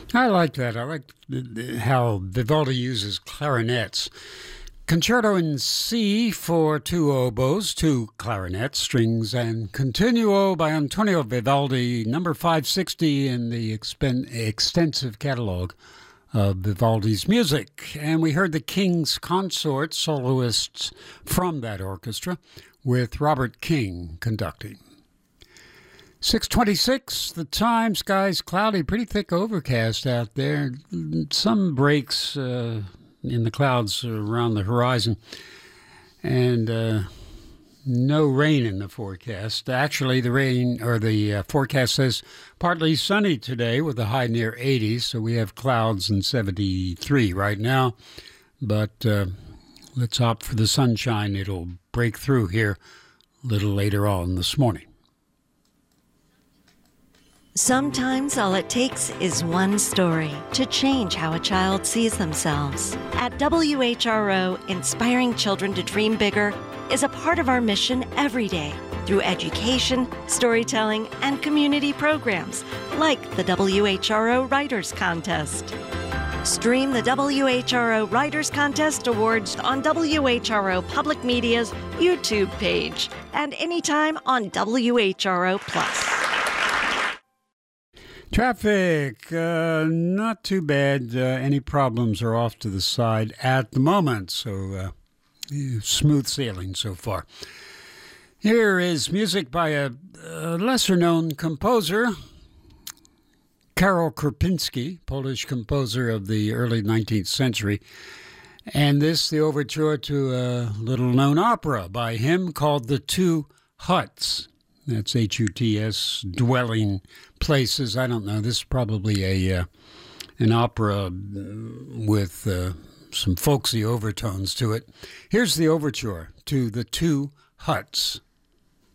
I like that. I like how Vivaldi uses clarinets. Concerto in C for two oboes, two clarinets, strings, and Continuo by Antonio Vivaldi, number 560 in the extensive catalog of Vivaldi's music. And we heard the King's Consort soloists from that orchestra with Robert King conducting. 6:26, the time, skies cloudy, pretty thick overcast out there. Some breaks in the clouds around the horizon, and no rain in the forecast. Actually, the forecast says partly sunny today with a high near 80, so we have clouds and 73 right now. But let's opt for the sunshine. It'll break through here a little later on this morning. Sometimes all it takes is one story to change how a child sees themselves. At WHRO, inspiring children to dream bigger is a part of our mission every day through education, storytelling, and community programs like the WHRO Writers Contest. Stream the WHRO Writers Contest Awards on WHRO Public Media's YouTube page and anytime on WHRO Plus. Traffic, not too bad. Any problems are off to the side at the moment, so smooth sailing so far. Here is music by a lesser-known composer, Karol Krupinski, Polish composer of the early 19th century. And this, the overture to a little-known opera by him called The Two Huts. That's Huts, dwelling places. I don't know. This is probably an opera with some folksy overtones to it. Here's the overture to The Two Huts.